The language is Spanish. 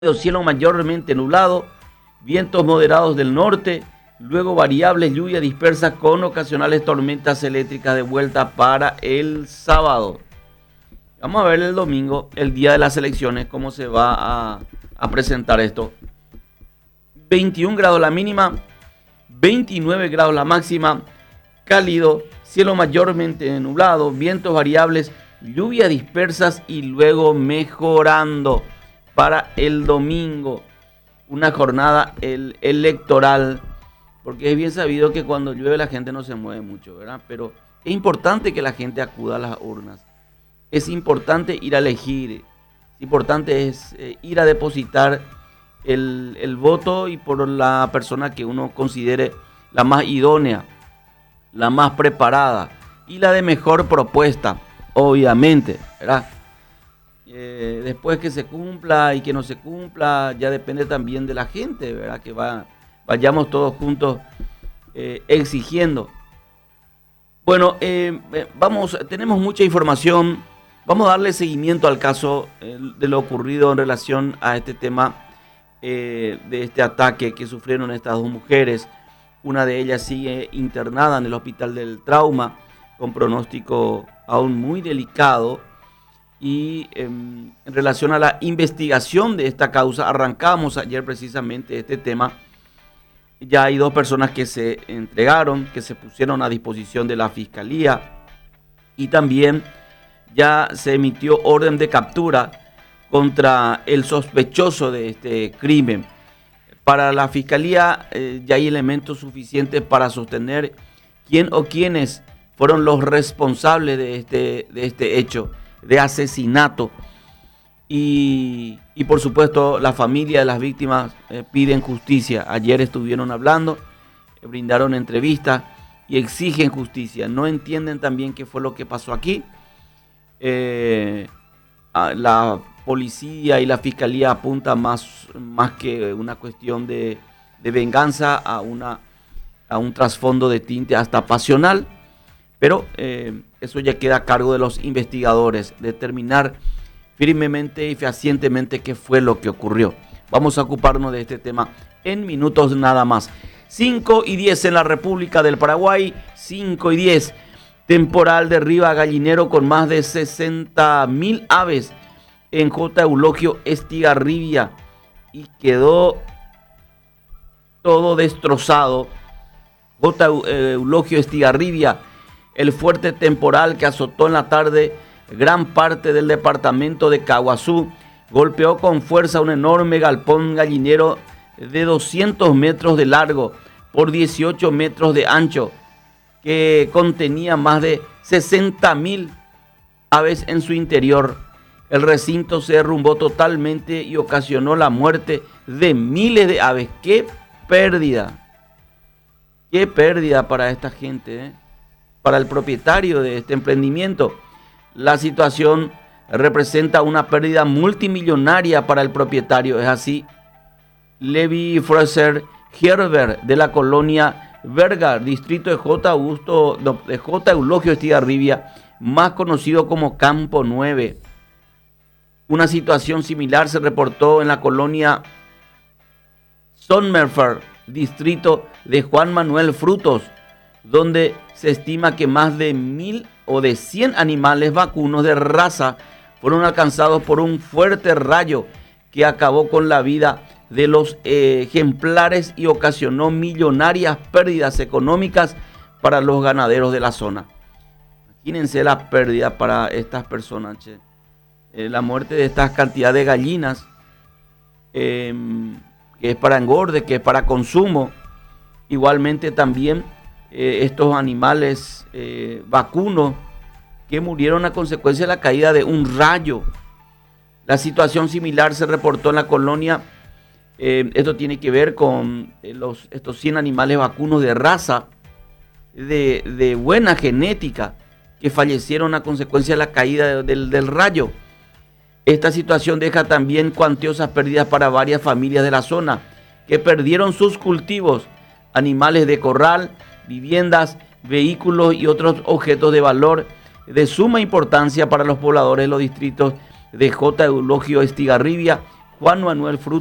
cielo mayormente nublado, vientos moderados del norte, luego variables lluvias dispersas con ocasionales tormentas eléctricas de vuelta para el sábado. Vamos a ver el domingo, el día de las elecciones, cómo se va a presentar esto. 21 grados la mínima, 29 grados la máxima, cálido, cielo mayormente nublado, vientos variables, lluvias dispersas y luego mejorando para el domingo. Una jornada electoral, porque es bien sabido que cuando llueve la gente no se mueve mucho, ¿verdad? Pero es importante que la gente acuda a las urnas. Es importante ir a elegir, es importante ir a depositar el voto y por la persona que uno considere la más idónea, la más preparada y la de mejor propuesta, obviamente, ¿verdad? Después que se cumpla y que no se cumpla, ya depende también de la gente, ¿verdad? Que vayamos todos juntos exigiendo. Bueno, tenemos mucha información. Vamos a darle seguimiento al caso de lo ocurrido en relación a este tema de este ataque que sufrieron estas dos mujeres. Una de ellas sigue internada en el Hospital del Trauma con pronóstico aún muy delicado. Y en relación a la investigación de esta causa, arrancamos ayer precisamente este tema. Ya hay dos personas que se entregaron, que se pusieron a disposición de la Fiscalía y también ya se emitió orden de captura contra el sospechoso de este crimen. Para la Fiscalía ya hay elementos suficientes para sostener quién o quiénes fueron los responsables de este hecho de asesinato. Y por supuesto la familia de las víctimas piden justicia. Ayer estuvieron hablando, brindaron entrevistas y exigen justicia. No entienden también qué fue lo que pasó aquí. La policía y la fiscalía apuntan más que una cuestión de venganza a un trasfondo de tinte hasta pasional, pero eso ya queda a cargo de los investigadores, determinar firmemente y fehacientemente qué fue lo que ocurrió. Vamos a ocuparnos de este tema en minutos nada más. 5:10 en la República del Paraguay, 5:10. Temporal derriba gallinero con más de 60.000 aves en J. Eulogio Estigarribia y quedó todo destrozado. J. Eulogio Estigarribia, el fuerte temporal que azotó en la tarde gran parte del departamento de Caguazú, golpeó con fuerza un enorme galpón gallinero de 200 metros de largo por 18 metros de ancho, que contenía más de 60.000 aves en su interior. El recinto se derrumbó totalmente y ocasionó la muerte de miles de aves. ¡Qué pérdida! ¡Qué pérdida para esta gente, para el propietario de este emprendimiento! La situación representa una pérdida multimillonaria para el propietario. Es así, Levi Fraser Herbert, de la colonia Vergar, distrito de J. Eulogio Estigarribia, más conocido como Campo 9. Una situación similar se reportó en la colonia Sommerfeld, distrito de Juan Manuel Frutos, donde se estima que más de 1.000 o de 100 animales vacunos de raza fueron alcanzados por un fuerte rayo que acabó con la vida de los ejemplares y ocasionó millonarias pérdidas económicas para los ganaderos de la zona. Imagínense la pérdida para estas personas, la muerte de estas cantidades de gallinas, que es para engorde, que es para consumo. Igualmente también estos animales vacunos que murieron a consecuencia de la caída de un rayo. La situación similar se reportó en la colonia. Esto tiene que ver con estos 100 animales vacunos de raza de buena genética que fallecieron a consecuencia de la caída del rayo. Esta situación deja también cuantiosas pérdidas para varias familias de la zona que perdieron sus cultivos, animales de corral, viviendas, vehículos y otros objetos de valor de suma importancia para los pobladores de los distritos de J. Eulogio Estigarribia, Juan Manuel Frutos